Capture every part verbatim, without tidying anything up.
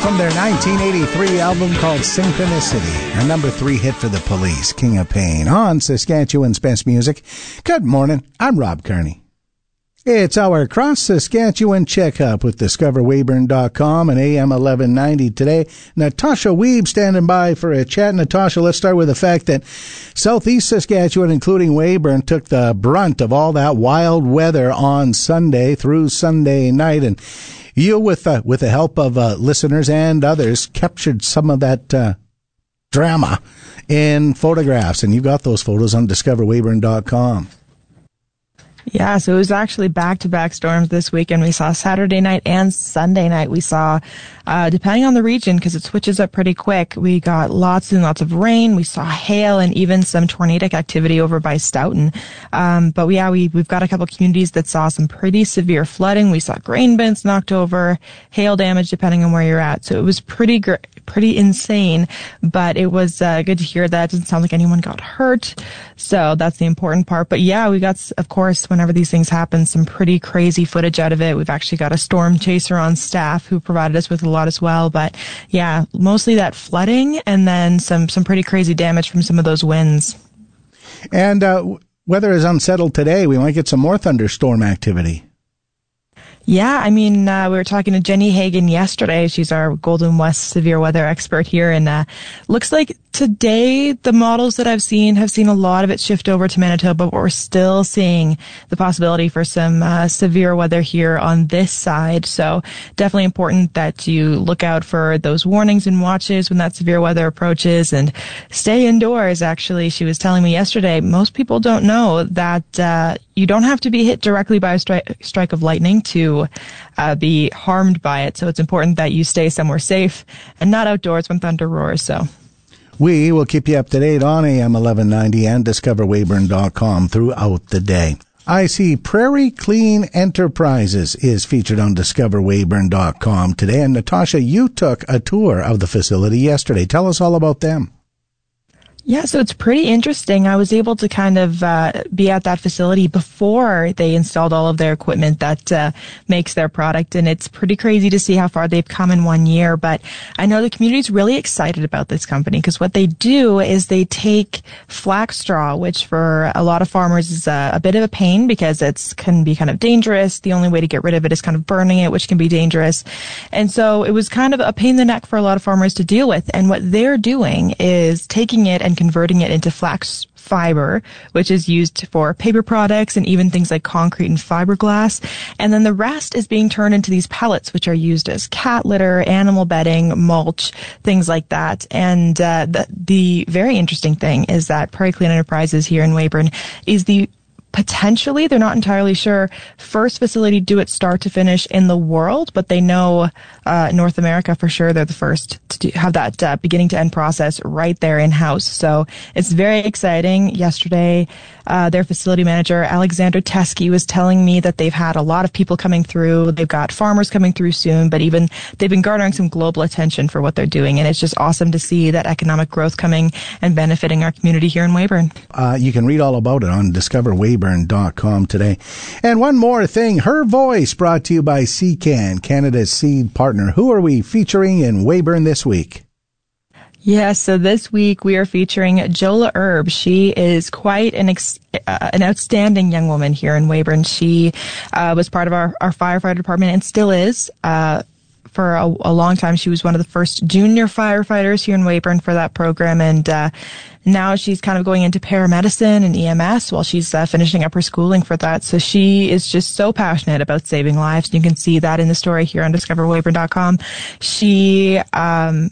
from their nineteen eighty-three album called Synchronicity, a number three hit for the Police, King of Pain, on Saskatchewan's Best Music. Good morning, I'm Rob Kearney. It's our Cross Saskatchewan Checkup with Discover Weyburn dot com and A M eleven ninety today. Natasha Weeb standing by for a chat. Natasha, let's start with the fact that southeast Saskatchewan, including Weyburn, took the brunt of all that wild weather on Sunday through Sunday night, and you, with uh, with the help of uh, listeners and others, captured some of that uh, drama in photographs, and you got those photos on Discover Weyburn dot com. Yeah, so it was actually back-to-back storms this weekend. We saw Saturday night and Sunday night. We saw, uh, depending on the region, because it switches up pretty quick, we got lots and lots of rain. We saw hail and even some tornadic activity over by Stoughton. Um, but yeah, we, we've got a couple communities that saw some pretty severe flooding. We saw grain bins knocked over, hail damage depending on where you're at. So it was pretty gr- pretty insane, but it was uh, good to hear that. It doesn't sound like anyone got hurt. So that's the important part. But yeah, we got, of course, whenever these things happen, some pretty crazy footage out of it. We've actually got a storm chaser on staff who provided us with a lot as well. But yeah, mostly that flooding and then some, some pretty crazy damage from some of those winds. And uh, weather is unsettled today. We might get some more thunderstorm activity. Yeah, I mean, uh, we were talking to Jenny Hagan yesterday. She's our Golden West severe weather expert here. And uh, looks like today the models that I've seen have seen a lot of it shift over to Manitoba, but we're still seeing the possibility for some uh, severe weather here on this side. So definitely important that you look out for those warnings and watches when that severe weather approaches and stay indoors. Actually, she was telling me yesterday, most people don't know that uh, you don't have to be hit directly by a stri- strike of lightning to uh, be harmed by it. So it's important that you stay somewhere safe and not outdoors when thunder roars. So we will keep you up to date on A M eleven ninety and Discover Weyburn dot com throughout the day. I see Prairie Clean Enterprises is featured on Discover Weyburn dot com today. And Natasha, you took a tour of the facility yesterday. Tell us all about them. Yeah, so it's pretty interesting. I was able to kind of uh, be at that facility before they installed all of their equipment that uh, makes their product, and it's pretty crazy to see how far they've come in one year. But I know the community's really excited about this company because what they do is they take flax straw, which for a lot of farmers is a, a bit of a pain because it can be kind of dangerous. The only way to get rid of it is kind of burning it, which can be dangerous. And so it was kind of a pain in the neck for a lot of farmers to deal with. And what they're doing is taking it and and converting it into flax fiber, which is used for paper products and even things like concrete and fiberglass. And then the rest is being turned into these pellets, which are used as cat litter, animal bedding, mulch, things like that. And uh, the, the very interesting thing is that Prairie Clean Enterprises here in Weyburn is the potentially, they're not entirely sure, first facility do it start to finish in the world, but they know uh, North America for sure they're the first to do, have that uh, beginning to end process right there in-house. So it's very exciting. Yesterday, uh, their facility manager, Alexander Teskey, was telling me that they've had a lot of people coming through. They've got farmers coming through soon, but even they've been garnering some global attention for what they're doing. And it's just awesome to see that economic growth coming and benefiting our community here in Weyburn. Uh, you can read all about it on Discover Weyburn dot com today. And one more thing, Her Voice, brought to you by C CAN, Canada's seed partner. Who are we featuring in Weyburn this week? Yes, so this week we are featuring Jola Erb. She is quite an ex- uh, an outstanding young woman here in Weyburn. She uh, was part of our, our firefighter department and still is. Uh, for a, a long time, she was one of the first junior firefighters here in Weyburn for that program, and uh, now she's kind of going into paramedicine and E M S while she's uh, finishing up her schooling for that. So she is just so passionate about saving lives. You can see that in the story here on Discover Weyburn dot com. She um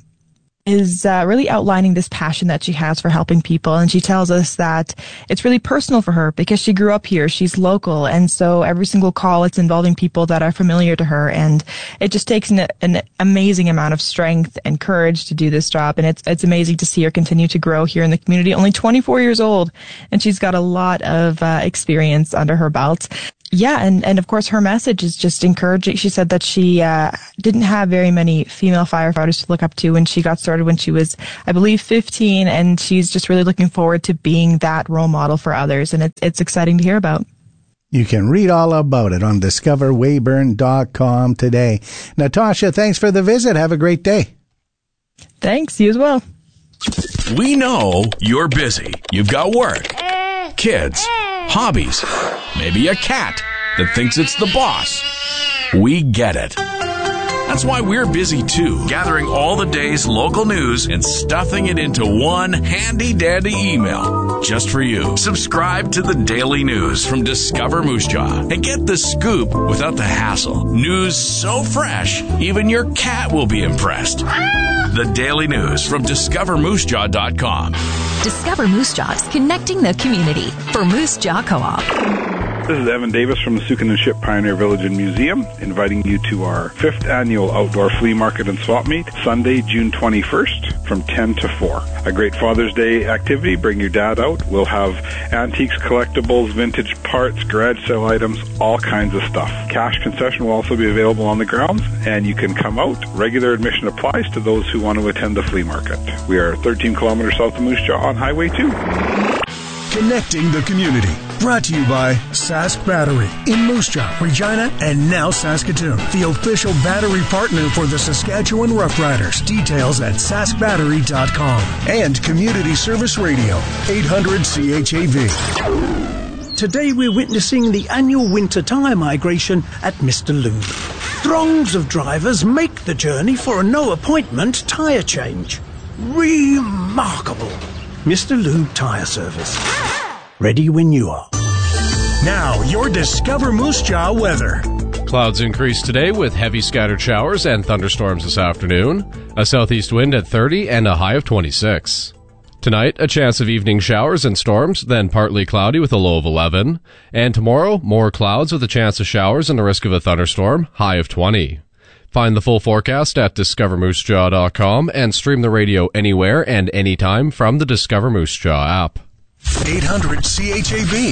is uh, really outlining this passion that she has for helping people. And she tells us that it's really personal for her because she grew up here. She's local. And so every single call, it's involving people that are familiar to her. And it just takes an, an amazing amount of strength and courage to do this job. And it's, it's amazing to see her continue to grow here in the community. Only twenty-four years old. And she's got a lot of uh, experience under her belt. Yeah, and, and of course her message is just encouraging. She said that she uh, didn't have very many female firefighters to look up to when she got started when she was, I believe, fifteen, and she's just really looking forward to being that role model for others, and it's it's exciting to hear about. You can read all about it on discover weyburn dot com today. Natasha, thanks for the visit. Have a great day. Thanks. You as well. We know you're busy. You've got work, kids, hobbies, maybe a cat that thinks it's the boss. We get it. That's why we're busy too, gathering all the day's local news and stuffing it into one handy-dandy email just for you. Subscribe to the Daily News from Discover Moose Jaw and get the scoop without the hassle. News so fresh, even your cat will be impressed. The Daily News from discover moose jaw dot com. Discover Moose Jaws, connecting the community for Moose Jaw Co-op. This is Evan Davis from the Sukin and Ship Pioneer Village and Museum, inviting you to our fifth annual outdoor flea market and swap meet, Sunday, June twenty-first, from ten to four. A great Father's Day activity. Bring your dad out. We'll have antiques, collectibles, vintage parts, garage sale items, all kinds of stuff. Cash concession will also be available on the grounds, and you can come out. Regular admission applies to those who want to attend the flea market. We are thirteen kilometers south of Moose Jaw on Highway two. Connecting the community. Brought to you by Sask Battery in Moose Jaw, Regina, and now Saskatoon. The official battery partner for the Saskatchewan Roughriders. Details at sask battery dot com. And Community Service Radio, eight hundred C H A V. Today we're witnessing the annual winter tyre migration at Mister Lube. Throngs of drivers make the journey for a no-appointment tyre change. Remarkable. Mister Lube Tyre Service. Ready when you are. Now, your Discover Moose Jaw weather. Clouds increase today with heavy scattered showers and thunderstorms this afternoon. A southeast wind at thirty and a high of twenty-six. Tonight, a chance of evening showers and storms, then partly cloudy with a low of eleven. And tomorrow, more clouds with a chance of showers and the risk of a thunderstorm, high of twenty. Find the full forecast at discover moose jaw dot com and stream the radio anywhere and anytime from the Discover Moose Jaw app. eight hundred C H A V.